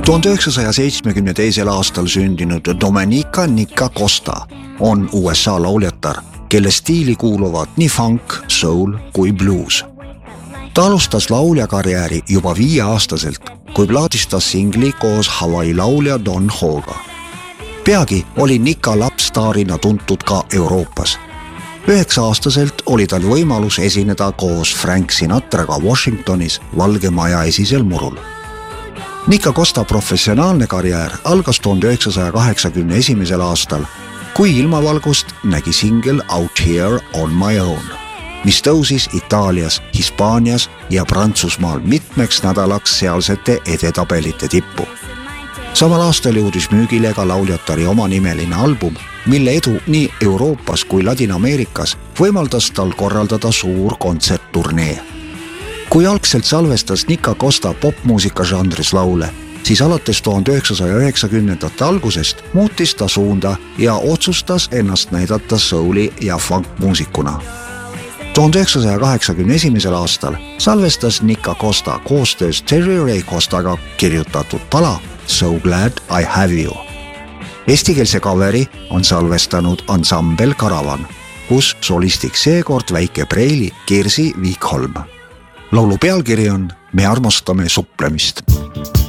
1972. aastal sündinud Domenica Nika Costa on USA lauljatar, kelle stiili kuuluvad nii funk, soul kui blues. Ta alustas lauljakarjääri juba 5-aastaselt, kui plaadistas singli koos Hawaii laulja Don Hoga. Peagi oli Nika lapstaarina tuntud ka Euroopas. 9-aastaselt oli tal võimalus esineda koos Frank Sinatraga Washingtonis Valge Maja esisel murul. Nika Costa professionaalne karjäär algas 1981. aastal, kui ilmavalgust nägi singel Out Here on My Own, mis tõusis Itaalias, Hispaanias ja Prantsusmaal mitmeks nädalaks sealsete edetabelite tippu. Samal aastal jõudis müügile ka lauljatari omanimeline album, mille edu nii Euroopas kui Ladina-Ameerikas võimaldas tal korraldada suur kontsertturnee. Kui algselt salvestas Nika Costa popmuusika žanris laule, siis alates 1990. algusest muutis ta suunda ja otsustas ennast näidata souli ja funk-muusikuna. 1981. aastal salvestas Nika Costa koostöös Terry Ray Costaga kirjutatud pala So Glad I Have You. Eestikeelse coveri on salvestanud ansambel Karavan, kus solistiks seekord väike preili Kirsi Viikholm. Laulu pealkiri on Me armastame suplemist.